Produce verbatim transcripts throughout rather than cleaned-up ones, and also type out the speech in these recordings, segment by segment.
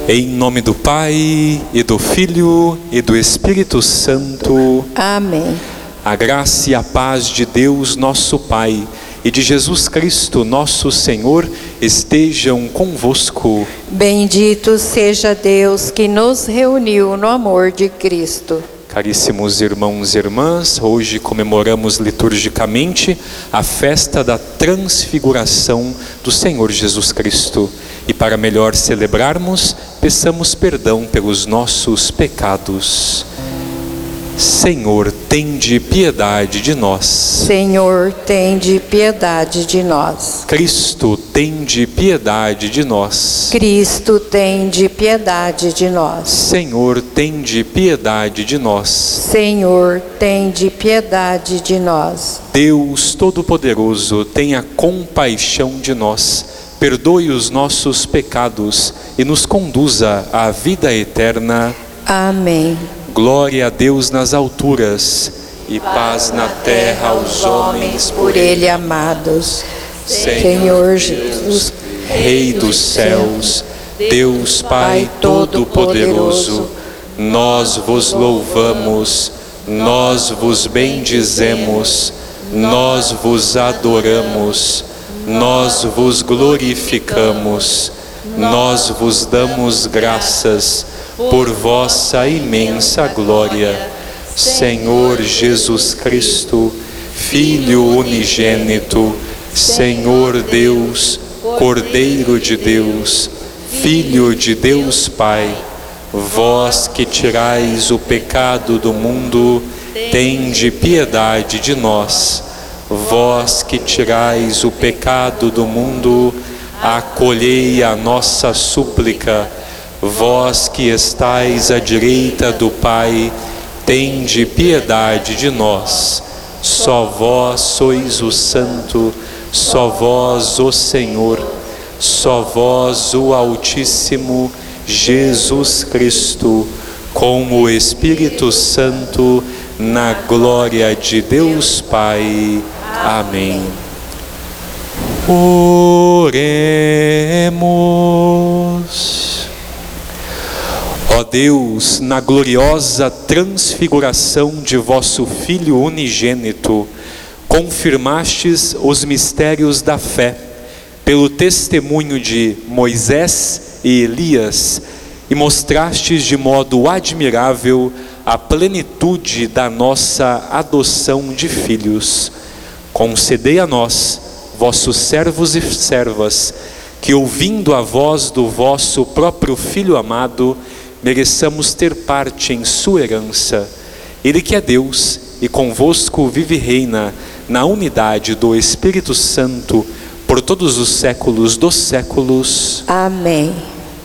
Em nome do Pai, e do Filho, e do Espírito Santo. Amém. A graça e a paz de Deus, nosso Pai, e de Jesus Cristo, nosso Senhor, estejam convosco. Bendito seja Deus que nos reuniu no amor de Cristo. Caríssimos irmãos e irmãs, hoje comemoramos liturgicamente a festa da transfiguração do Senhor Jesus Cristo. E para melhor celebrarmos, peçamos perdão pelos nossos pecados. Senhor, tende piedade de nós. Senhor, tende piedade de nós. Cristo, tende piedade de nós. Cristo, tende piedade de nós. Senhor, tende piedade de nós. Senhor, tende piedade de nós. Deus Todo-Poderoso, tenha compaixão de nós, perdoe os nossos pecados e nos conduza à vida eterna. Amém. Glória a Deus nas alturas e paz na terra aos homens por Ele amados. Senhor Jesus, Rei dos céus, Deus Pai Todo-Poderoso, nós vos louvamos, nós vos bendizemos, nós vos adoramos, nós vos glorificamos, nós vos damos graças por vossa imensa glória. Senhor Jesus Cristo, Filho unigênito, Senhor Deus, Cordeiro de Deus, Filho de Deus Pai, vós que tirais o pecado do mundo, tende piedade de nós. Vós que tirais o pecado do mundo, acolhei a nossa súplica. Vós que estais à direita do Pai, tende piedade de nós. Só vós sois o Santo, só vós o Senhor, só vós o Altíssimo, Jesus Cristo, com o Espírito Santo, na glória de Deus Pai. Amém. Oremos. Ó Deus, na gloriosa transfiguração de vosso Filho unigênito, confirmastes os mistérios da fé, pelo testemunho de Moisés e Elias, e mostrastes de modo admirável a plenitude da nossa adoção de filhos. Concedei a nós, vossos servos e servas, que ouvindo a voz do vosso próprio Filho amado, mereçamos ter parte em sua herança. Ele que é Deus e convosco vive e reina na unidade do Espírito Santo por todos os séculos dos séculos. Amém.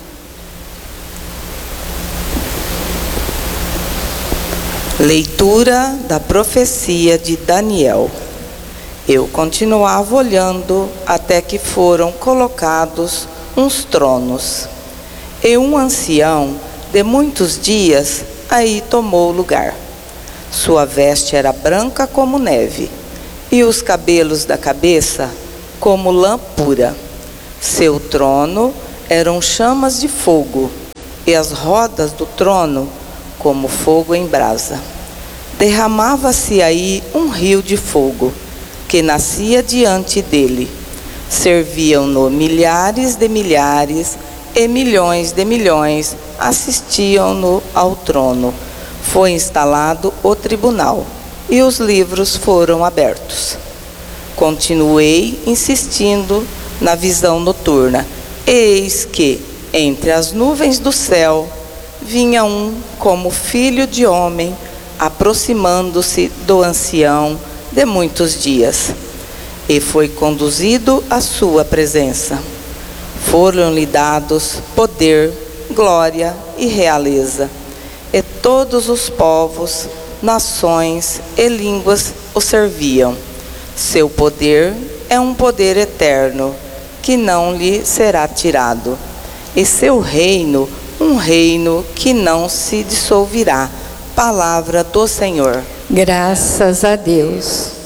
Leitura da profecia de Daniel. Eu continuava olhando até que foram colocados uns tronos, e um ancião de muitos dias aí tomou lugar. Sua veste era branca como neve, e os cabelos da cabeça como lã pura. Seu trono eram chamas de fogo, e as rodas do trono como fogo em brasa. Derramava-se aí um rio de fogo, que nascia diante dele. Serviam-no milhares de milhares e milhões de milhões assistiam-no ao trono. Foi instalado o tribunal, e os livros foram abertos. Continuei insistindo na visão noturna. Eis que, entre as nuvens do céu, vinha um como filho de homem, aproximando-se do ancião de muitos dias, e foi conduzido à sua presença. Foram-lhe dados poder, glória e realeza, e todos os povos, nações e línguas o serviam. Seu poder é um poder eterno, que não lhe será tirado, e seu reino, um reino que não se dissolverá. Palavra do Senhor. Graças a Deus.